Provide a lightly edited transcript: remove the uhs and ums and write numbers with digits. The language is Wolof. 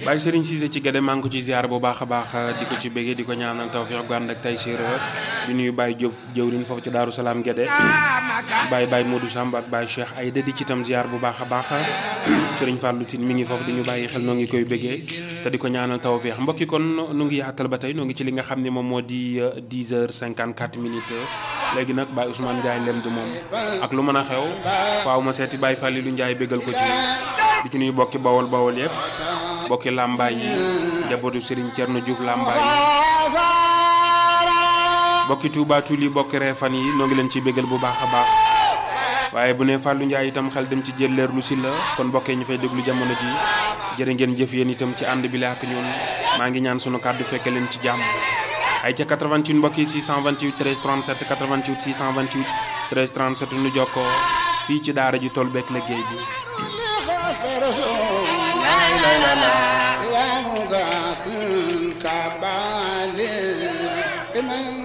Baye Serigne Cissé ci Guédé maa ngi ko ci ziar bu baax a baax di ko ci béggee di ko ñaanal tawfiq gu ànd ak taysiir di nuyu Baye Diop jëwriñ foofu ci Daaru Salaam Guédé Baye Modou Samb ak Baye Cheikh Aïda di ci tam ziar bu baax a baax Serigne Fallou Tine mi ngi foofu di ñu bàyyi xel noo ngi koy béggee te di ko ñaanal tawfiq mbokki kon nu ngi yaatal ba tey noo ngi ci li nga xam ne moom moo di 10h54 minutes léegi nag Baye Ousmane Ndiaye lem du moom ak lu mën a xew faaw ma seeti Baye Fallilou Ndiaye béggal ko ci di ci nuyu bokki bawol bawol yëpp bokki Lambaay yi njabootu Serigne Thierno Diouf Lambaay yi bokki Touba Touli bokki Réfane yi noo ngi leen ciy béggal bu baax a baax waaye bu ne Fallou Ndiaye itam xel dem ci jël leer lu si la kon bokkee ñu fay déglu jamono ji jërë ngeen jëf yéen itam ci ànd bi la ak ñun maa ngi ñaan sunu kàddu fekke leen ci jàmm ay ca 88 mbokk yi 628 13 37 88 628 13 37 nu jokkoo fii ci daara ji tool beeg liggéey bi